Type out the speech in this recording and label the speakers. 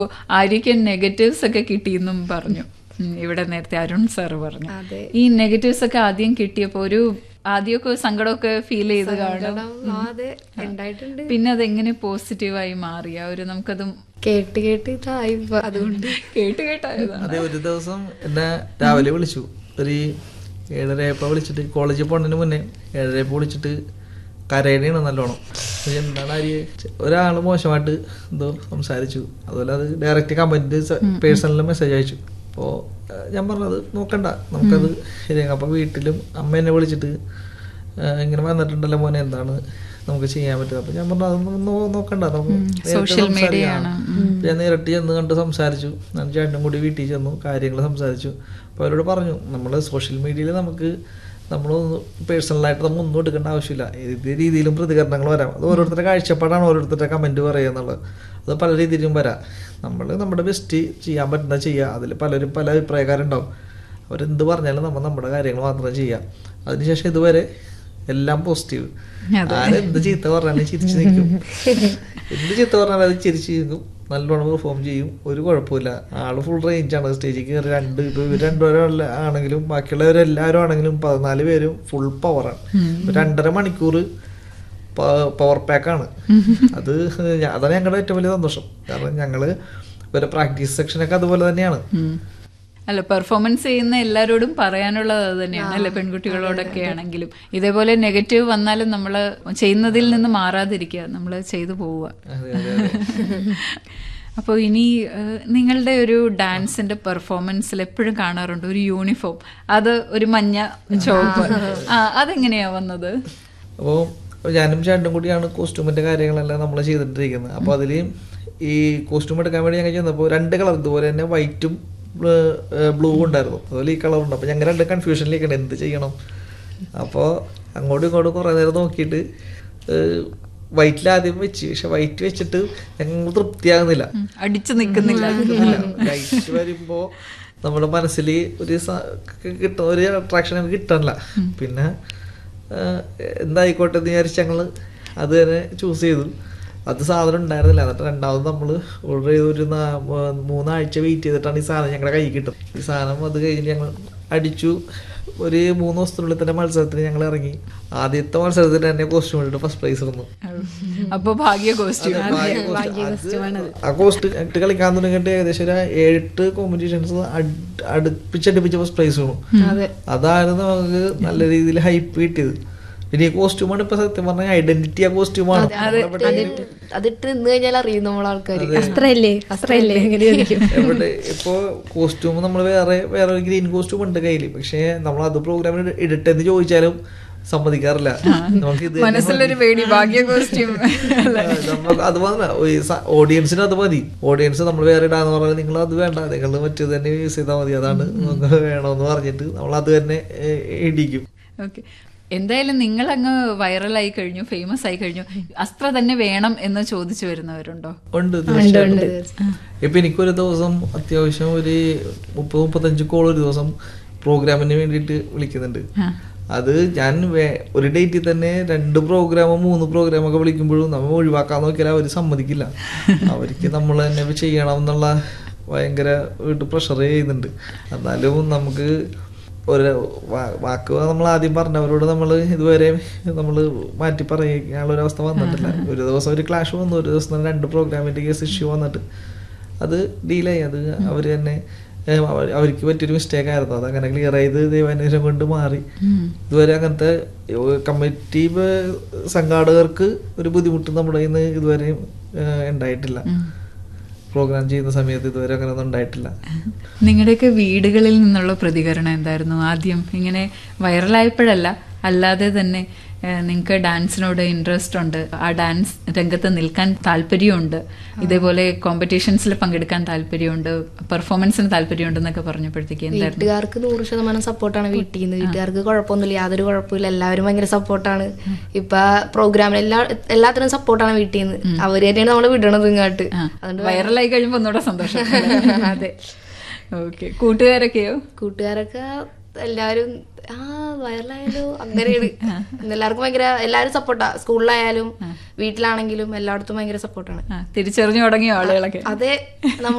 Speaker 1: ആര്യക്ക് negatives ഒക്കെ കിട്ടിയെന്നും പറഞ്ഞു. ഇവിടെ നേരത്തെ അരുൺ സാർ പറഞ്ഞു. ഈ നെഗറ്റീവ്സ് ഒക്കെ ആദ്യം കിട്ടിയപ്പോ ആദ്യമൊക്കെ സങ്കടമൊക്കെ ഫീൽ ചെയ്ത് കാണും. പിന്നെ അതെങ്ങനെ പോസിറ്റീവായി മാറിയ നമുക്കത് അതുകൊണ്ട് കേട്ടായതാണ്.
Speaker 2: അതെ, ഒരു ദിവസം എന്നെ രാവിലെ വിളിച്ചു. ഒരു 7:30 വിളിച്ചിട്ട്, കോളേജിൽ പോണതിന് മുന്നേ 7:30 വിളിച്ചിട്ട് കരയണയാണ് നല്ലോണം. എന്താണ് ആര്യ, ഒരാൾ മോശമായിട്ട് എന്തോ സംസാരിച്ചു, അതുപോലെ അത് ഡയറക്റ്റ് കമന്റ് പേഴ്സണൽ മെസ്സേജ് അയച്ചു. അപ്പോൾ ഞാൻ പറഞ്ഞത് നോക്കണ്ട, നമുക്കത് ശരിയാക്കാം. അപ്പോൾ വീട്ടിലും അമ്മ എന്നെ വിളിച്ചിട്ട് ഇങ്ങനെ വന്നിട്ടുണ്ടല്ലോ മോനെ, എന്താണ് നമുക്ക് ചെയ്യാൻ പറ്റുക? അപ്പം ഞാൻ പറഞ്ഞു അതൊന്നും നോക്കണ്ട, നമുക്ക് ഞാൻ നേരിട്ട് ചെന്ന് കണ്ട് സംസാരിച്ചു. ഞാൻ ചേട്ടനും കൂടി വീട്ടിൽ ചെന്നു, കാര്യങ്ങൾ സംസാരിച്ചു. അപ്പോൾ അവരോട് പറഞ്ഞു, നമ്മൾ സോഷ്യൽ മീഡിയയിൽ നമ്മളൊന്ന് പേഴ്സണലായിട്ട് നമ്മൾ ഒന്നും എടുക്കേണ്ട ആവശ്യമില്ല. ഏത് രീതിയിലും പ്രതികരണങ്ങൾ വരാം. അത് ഓരോരുത്തരുടെ കാഴ്ചപ്പാടാണ്, ഓരോരുത്തരുടെ കമൻറ്റ് പറയുക എന്നുള്ളത്. അത് പല രീതിയിലും വരാം. നമ്മൾ നമ്മുടെ ബെസ്റ്റ് ചെയ്യാൻ പറ്റുന്ന ചെയ്യുക. അതിൽ പലരും പല അഭിപ്രായക്കാരുണ്ടാവും. അവരെന്ത് പറഞ്ഞാലും നമ്മൾ നമ്മുടെ കാര്യങ്ങൾ മാത്രം ചെയ്യുക. അതിനുശേഷം ഇതുവരെ എല്ലാം പോസിറ്റീവ്. ആരെന്ത് ചീത്ത പറഞ്ഞാലും ചിരിച്ചു നിൽക്കും. എന്ത് ചീത്ത പറഞ്ഞാലും അത് ചിരിച്ചു നിൽക്കും. നല്ലോണം പെർഫോം ചെയ്യും, ഒരു കുഴപ്പമില്ല. ആള് ഫുൾ റേഞ്ചാണ്. സ്റ്റേജിൽ കയറി രണ്ടുപേരും ആണെങ്കിലും ബാക്കിയുള്ളവരെല്ലാവരും ആണെങ്കിലും 14 പേരും ഫുൾ പവറാണ്. 2.5 മണിക്കൂർ പവർ പാക്കാണ്. അതാണ് ഞങ്ങളുടെ ഏറ്റവും വലിയ സന്തോഷം. കാരണം ഞങ്ങള് ഒരു പ്രാക്ടീസ് സെക്ഷനൊക്കെ അതുപോലെ തന്നെയാണ്.
Speaker 1: അല്ല, പെർഫോമൻസ് ചെയ്യുന്ന എല്ലാവരോടും പറയാനുള്ളത് അത് തന്നെയാണ് അല്ലെ, പെൺകുട്ടികളോടൊക്കെ ആണെങ്കിലും. ഇതേപോലെ നെഗറ്റീവ് വന്നാലും നമ്മൾ ചെയ്യുന്നതിൽ നിന്ന് മാറാതിരിക്കുക, നമ്മൾ ചെയ്തു പോവുക. അപ്പോൾ ഇനി നിങ്ങളുടെ ഒരു ഡാൻസിന്റെ പെർഫോമൻസിൽ എപ്പോഴും കാണാറുണ്ട് ഒരു യൂണിഫോം, അത് ഒരു മഞ്ഞ ചുവപ്പ്. അതെങ്ങനെയാ വന്നത്?
Speaker 2: അപ്പോൾ ഞാനും ചേട്ടനും കൂടിയാണ് കോസ്റ്റ്യൂമിന്റെ കാര്യങ്ങളെല്ലാം നമ്മൾ ചെയ്തിട്ടിരിക്കുന്നത്. അപ്പോൾ അതിൽ ഈ കോസ്റ്റ്യൂം എടുക്കാൻ വേണ്ടി ഞങ്ങൾ ചെന്നപ്പോൾ 2 കളർ ഇതുപോലെ തന്നെ വൈറ്റും ബ്ലൂ ഉണ്ടായിരുന്നു, അതുപോലെ ഈ കളറുണ്ട്. അപ്പോൾ ഞങ്ങൾ 2 കൺഫ്യൂഷനിലേക്കാണ് എന്ത് ചെയ്യണം. അപ്പോൾ അങ്ങോട്ടും ഇങ്ങോട്ടും കുറേ നേരം നോക്കിയിട്ട് വൈറ്റിൽ ആദ്യം വെച്ച്, പക്ഷെ വൈറ്റ് വെച്ചിട്ട് ഞങ്ങൾ തൃപ്തിയാകുന്നില്ല,
Speaker 1: അടിച്ചു നിൽക്കുന്നില്ല.
Speaker 2: വൈറ്റ് വരുമ്പോ നമ്മുടെ മനസ്സിൽ ഒരു അട്രാക്ഷൻ നമുക്ക് കിട്ടാനില്ല. പിന്നെ എന്തായിക്കോട്ടെ എന്ന് വിചാരിച്ച് ഞങ്ങൾ അത് തന്നെ ചൂസ് ചെയ്തു. അത് സാധനം ഉണ്ടായിരുന്നില്ല. എന്നിട്ട് രണ്ടാമത് നമ്മൾ ഓർഡർ ചെയ്ത് ഒരു 3 ആഴ്ച വെയിറ്റ് ചെയ്തിട്ടാണ് ഈ സാധനം ഞങ്ങളുടെ കയ്യിൽ കിട്ടും. ഈ സാധനം അത് കഴിഞ്ഞ് ഞങ്ങൾ അടിച്ചു. ഒരു 3 ദിവസത്തിനുള്ളിൽ തന്നെ മത്സരത്തിന് ഞങ്ങൾ ഇറങ്ങി. ആദ്യത്തെ മത്സരത്തിന് തന്നെ കോസ്റ്റ്യൂം ഇട്ട് ഫസ്റ്റ് പ്രൈസ് ഇരുന്നു.
Speaker 1: അപ്പോൾ ഭാഗ്യ കോസ്റ്റ്യൂം.
Speaker 2: ആ കോസ്റ്റ് ഇട്ട് കളിക്കാൻ തുടങ്ങിയിട്ട് ഏകദേശം ഒരു 7-8 കോമ്പറ്റീഷൻസ് അടുപ്പിച്ചടുപ്പിച്ച് ഫസ്റ്റ് പ്രൈസ് വീണു. അതായിരുന്നു നമുക്ക് നല്ല രീതിയിൽ ഹൈപ്പ് കിട്ടിയത്. പിന്നെ ഈ കോസ്റ്റ്യൂമാണ് ഇപ്പൊ സത്യം പറഞ്ഞ ഐഡന്റിറ്റി. ആ കോസ്റ്റ്യൂമാണ്
Speaker 3: അതിട്ട് നിന്ന് കഴിഞ്ഞാൽ അറിയും നമ്മൾ ആൾക്കാർ.
Speaker 2: എവിടെ ഇപ്പൊ കോസ്റ്റ്യൂം നമ്മൾ വേറെ ഒരു ഗ്രീൻ കോസ്റ്റ്യൂം ഉണ്ട് കയ്യിൽ, പക്ഷെ നമ്മൾ അത് പ്രോഗ്രാമിന് ഇടട്ടെന്ന് ചോദിച്ചാലും സമ്മതിക്കാറില്ല. നമുക്ക് ഇത്
Speaker 1: മനസ്സിലൊരു പേടി, ഭാഗ്യ കോസ്റ്റ്യൂം.
Speaker 2: അത് മാത്രമല്ല, ഓഡിയൻസിന് അത് മതി. ഓഡിയൻസ് നമ്മൾ വേറെ ഇടാന്ന് പറഞ്ഞാൽ നിങ്ങൾ അത് വേണ്ട, നിങ്ങൾ മറ്റേത് തന്നെ യൂസ് ചെയ്താൽ മതി, അതാണ് നമുക്ക് വേണമെന്ന് പറഞ്ഞിട്ട് നമ്മൾ അത് തന്നെ ഇടിക്കും.
Speaker 1: ഓക്കെ, എന്തായാലും നിങ്ങൾ അങ്ങ് വൈറലായി കഴിഞ്ഞു, ഫേമസ് ആയി കഴിഞ്ഞു. അസ്ത്ര തന്നെ വേണം എന്ന് ചോദിച്ചു വരുന്നവരുണ്ടോ?
Speaker 2: ഉണ്ട്. ഇപ്പൊ എനിക്കൊരു ദിവസം അത്യാവശ്യം ഒരു 30-35 കോൾ ഒരു ദിവസം പ്രോഗ്രാമിന് വേണ്ടിയിട്ട് വിളിക്കുന്നുണ്ട്. അത് ഞാൻ ഒരു ഡേറ്റിൽ തന്നെ 2 പ്രോഗ്രാമോ 3 പ്രോഗ്രാമൊക്കെ വിളിക്കുമ്പോഴും നമ്മൾ ഒഴിവാക്കാൻ നോക്കിയാൽ അവർ സമ്മതിക്കില്ല. അവർക്ക് നമ്മൾ തന്നെ ചെയ്യണം എന്നുള്ള ഭയങ്കര പ്രഷർ ചെയ്യുന്നുണ്ട്. എന്നാലും നമുക്ക് ഒരു വാക്ക് നമ്മൾ ആദ്യം പറഞ്ഞവരോട് നമ്മൾ ഇതുവരെ നമ്മൾ മാറ്റി പറയാനുള്ളൊരവസ്ഥ വന്നിട്ടില്ല. ഒരു ദിവസം ഒരു ക്ലാഷ് വന്നു, ഒരു ദിവസം 2 പ്രോഗ്രാമിൻ്റെ കേസ് ഇഷ്യൂ വന്നിട്ട് അത് ഡീലായി. അത് അവർ തന്നെ അവർക്ക് പറ്റിയൊരു മിസ്റ്റേക്ക് ആയിരുന്നു, അതങ്ങനെ ക്ലിയർ ചെയ്ത് ദൈവാനുഗ്രഹം കൊണ്ട് മാറി. ഇതുവരെ അങ്ങനത്തെ കമ്മിറ്റി സംഘാടകർക്ക് ഒരു ബുദ്ധിമുട്ട് നമ്മുടെ കയ്യിൽ നിന്ന് ഇതുവരെയും ഉണ്ടായിട്ടില്ല. പ്രോഗ്രാം ചെയ്യുന്ന സമയത്ത് ഇതുവരെ അങ്ങനെ ഒന്നും ഉണ്ടായിട്ടില്ല.
Speaker 1: നിങ്ങളുടെയൊക്കെ വീടുകളിൽ നിന്നുള്ള പ്രതികരണം എന്തായിരുന്നു? ആദ്യം ഇങ്ങനെ വൈറലായപ്പോഴല്ല, അല്ലാതെ തന്നെ നിങ്ങൾക്ക് ഡാൻസിനോട് ഇൻട്രസ്റ്റ് ഉണ്ട്, ആ ഡാൻസ് രംഗത്ത് നിൽക്കാൻ താല്പര്യമുണ്ട്, ഇതേപോലെ കോമ്പറ്റീഷൻസിൽ പങ്കെടുക്കാൻ താല്പര്യമുണ്ട്, പെർഫോമൻസിന് താല്പര്യമുണ്ട് എന്നൊക്കെ പറഞ്ഞപ്പോഴത്തേക്ക് എന്തായിരുന്നു?
Speaker 3: വീട്ടുകാർക്ക് 100% സപ്പോർട്ടാണ്. വീട്ടിൽ നിന്ന് വീട്ടുകാർക്ക് കുഴപ്പമൊന്നുമില്ല, യാതൊരു കുഴപ്പമില്ല. എല്ലാവരും ഭയങ്കര സപ്പോർട്ടാണ്. ഇപ്പൊ പ്രോഗ്രാമിൽ എല്ലാത്തിനും സപ്പോർട്ടാണ് വീട്ടിൽ നിന്ന്. അവര് തന്നെയാണ് നമ്മള് വിടണത് ഇങ്ങോട്ട്.
Speaker 1: വൈറലായി കഴിയുമ്പോൾ ഒന്നുകൂടെ സന്തോഷം. അതെ. ഓക്കെ, കൂട്ടുകാരൊക്കെയോ?
Speaker 3: കൂട്ടുകാരൊക്കെ എല്ലാവരും വൈറലായാലോ അങ്ങനെയാണ്. എല്ലാവർക്കും ഭയങ്കര എല്ലാവരും സപ്പോർട്ടാ. സ്കൂളിലായാലും വീട്ടിലാണെങ്കിലും എല്ലായിടത്തും ഭയങ്കര സപ്പോർട്ടാണ്.
Speaker 1: തിരിച്ചറിഞ്ഞു തുടങ്ങിയോ ആളുകളൊക്കെ?
Speaker 3: അതെ,